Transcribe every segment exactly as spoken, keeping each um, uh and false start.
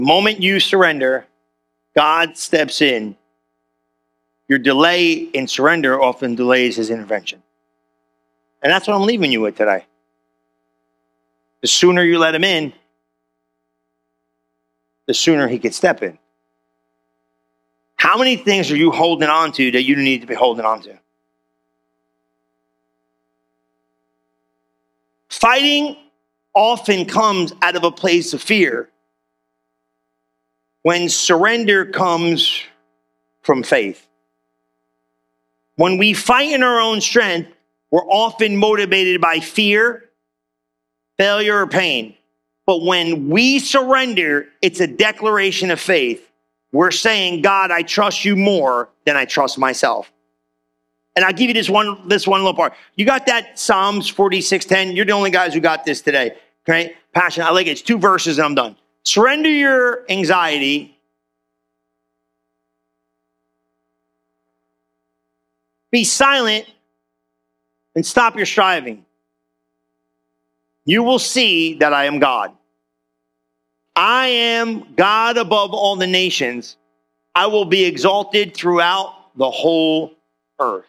The moment you surrender, God steps in. Your delay in surrender often delays his intervention. And that's what I'm leaving you with today. The sooner you let him in, the sooner he could step in. How many things are you holding on to that you need to be holding on to? Fighting often comes out of a place of fear when surrender comes from faith. When we fight in our own strength, we're often motivated by fear, failure, or pain. But when we surrender, it's a declaration of faith. We're saying, God, I trust you more than I trust myself. And I'll give you this one, this one little part. You got that Psalms forty-six ten? You're the only guys who got this today. Okay? Passion. I like it. It's two verses and I'm done. Surrender your anxiety. Be silent and stop your striving. You will see that I am God. I am God above all the nations. I will be exalted throughout the whole earth.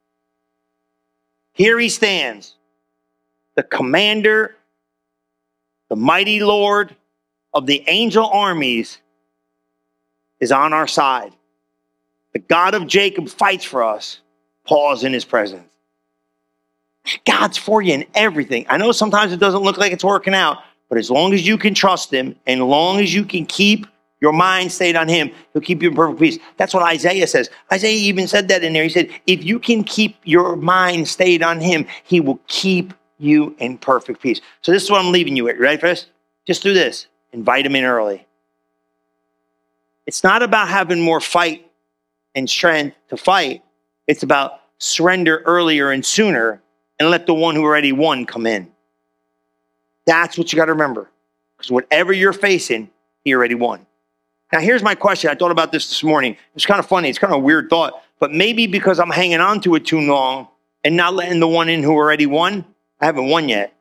Here he stands, the commander, the mighty Lord of the angel armies is on our side. The God of Jacob fights for us. Pause in his presence. God's for you in everything. I know sometimes it doesn't look like it's working out, but as long as you can trust him, and as long as you can keep your mind stayed on him, he'll keep you in perfect peace. That's what Isaiah says. Isaiah even said that in there. He said, if you can keep your mind stayed on him, he will keep you in perfect peace. So this is what I'm leaving you with. You ready for this? Just do this. Invite him in early. It's not about having more fight and strength to fight. It's about surrender earlier and sooner and let the one who already won come in. That's what you got to remember. Because whatever you're facing, he already won. Now, here's my question. I thought about this this morning. It's kind of funny. It's kind of a weird thought. But maybe because I'm hanging on to it too long and not letting the one in who already won, I haven't won yet.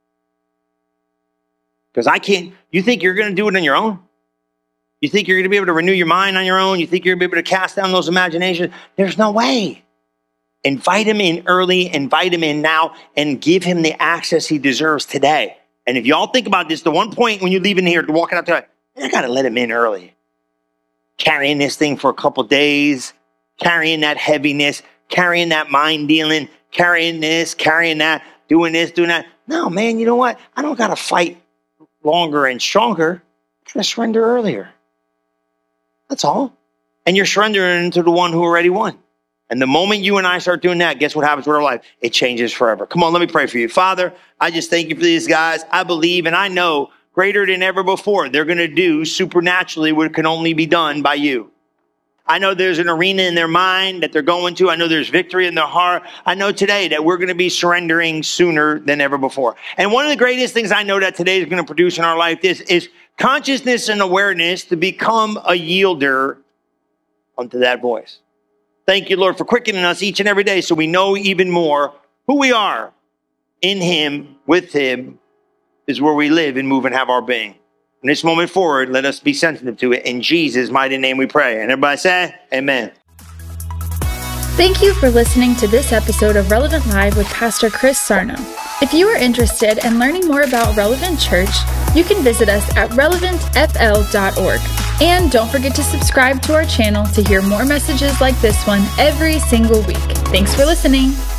Because I can't. You think you're going to do it on your own? You think you're going to be able to renew your mind on your own? You think you're going to be able to cast down those imaginations? There's no way. Invite him in early, invite him in now, and give him the access he deserves today. And if y'all think about this, the one point when you leave in here, walking out there, I got to let him in early. Carrying this thing for a couple days, carrying that heaviness, carrying that mind dealing, carrying this, carrying that, doing this, doing that. No, man, you know what? I don't got to fight longer and stronger. I got to surrender earlier. That's all. And you're surrendering to the one who already won. And the moment you and I start doing that, guess what happens with our life? It changes forever. Come on, let me pray for you. Father, I just thank you for these guys. I believe and I know greater than ever before, they're going to do supernaturally what can only be done by you. I know there's an arena in their mind that they're going to. I know there's victory in their heart. I know today that we're going to be surrendering sooner than ever before. And one of the greatest things I know that today is going to produce in our life is, is consciousness and awareness to become a yielder unto that voice. Thank you, Lord, for quickening us each and every day so we know even more who we are. In him, with him, is where we live and move and have our being. From this moment forward, let us be sensitive to it. In Jesus' mighty name we pray. And everybody say, amen. Thank you for listening to this episode of Relevant Live with Pastor Chris Sarno. If you are interested in learning more about Relevant Church, you can visit us at relevant f l dot org. And don't forget to subscribe to our channel to hear more messages like this one every single week. Thanks for listening.